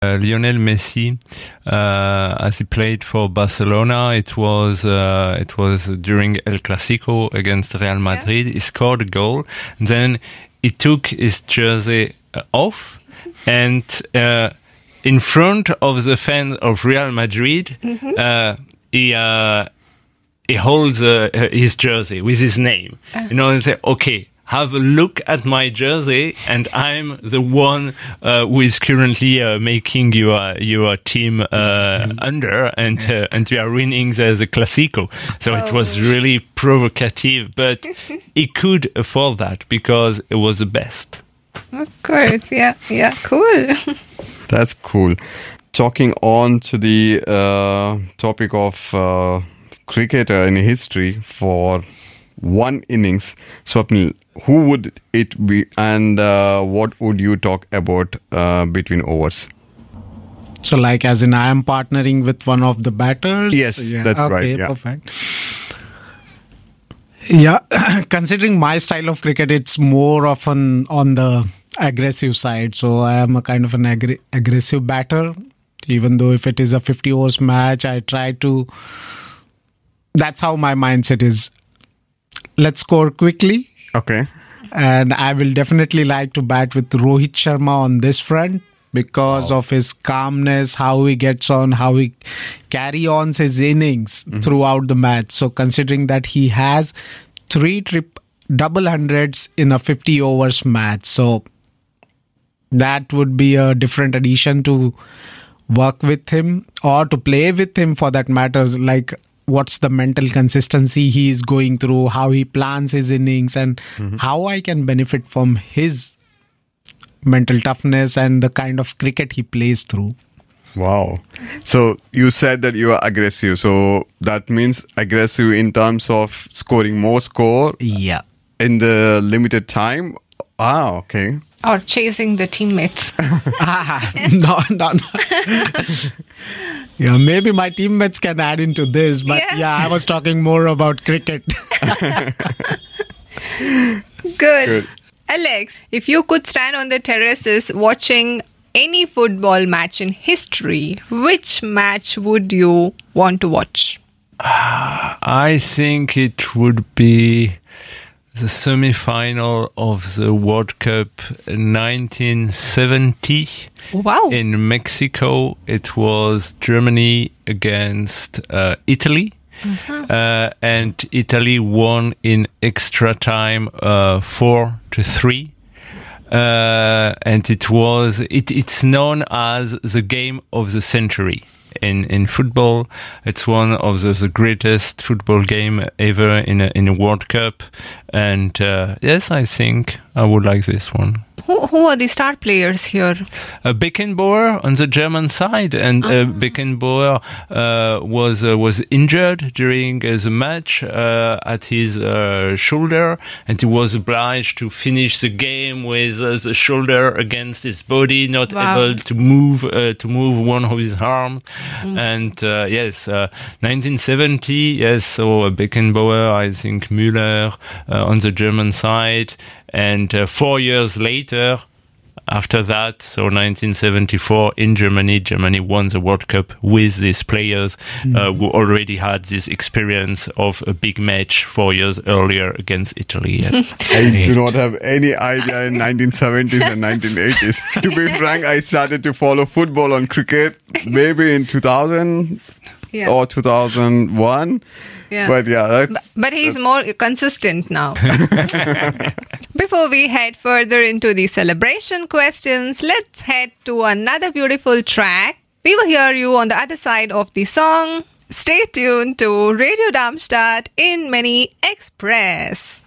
Lionel Messi, as he played for Barcelona. It was during El Clasico against Real Madrid. He scored a goal. And then he took his jersey off, and in front of the fans of Real Madrid, he holds his jersey with his name. And say, okay, have a look at my jersey, and I'm the one who is currently making your team under, and we are winning the Clasico. So it was really provocative, but he could afford that because it was the best. Of course, yeah, cool. That's cool. Talking on to the topic of cricketer in history for one innings, Swapnil, who would it be, and what would you talk about between overs? So, like, as in, I am partnering with one of the batters? Yes, that's right. Yeah. Perfect. Yeah, considering my style of cricket, it's more often on the aggressive side. So, I am a kind of an aggressive batter. Even though if it is a 50 overs match, I try to... That's how my mindset is. Let's score quickly. Okay. And I will definitely like to bat with Rohit Sharma on this front because of his calmness, how he gets on, how he carry on his innings throughout the match. So considering that he has 3 double hundreds in a 50 overs match, so that would be a different addition to work with him or to play with him for that matter. Like, what's the mental consistency he is going through, how he plans his innings, and how I can benefit from his mental toughness and the kind of cricket he plays through. Wow. So you said that you are aggressive. So that means aggressive in terms of scoring more score in the limited time. Ah, okay. Or chasing the teammates. No. Yeah, maybe my teammates can add into this, but I was talking more about cricket. Good. Alex, if you could stand on the terraces watching any football match in history, which match would you want to watch? I think it would be the semi-final of the World Cup 1970 in Mexico. It was Germany against Italy. And Italy won in extra time 4-3. And it's known as the game of the century. In football, it's one of the greatest football game ever in a World Cup, and yes, I think I would like this one. Who are the star players here? Beckenbauer on the German side, and Beckenbauer was injured during the match at his shoulder, and he was obliged to finish the game with the shoulder against his body, not able to move one of his arms. And 1970, yes. So Beckenbauer, I think Müller on the German side. And 4 years later, after that, so 1974 in Germany won the World Cup with these players who already had this experience of a big match 4 years earlier against Italy. Yes. I do not have any idea in 1970s and 1980s. To be frank, I started to follow football on cricket maybe in 2000 or 2001. Yeah. But but he's more consistent now. Before we head further into the celebration questions, let's head to another beautiful track. We will hear you on the other side of the song. Stay tuned to Radio Darmstadt in Mini Express.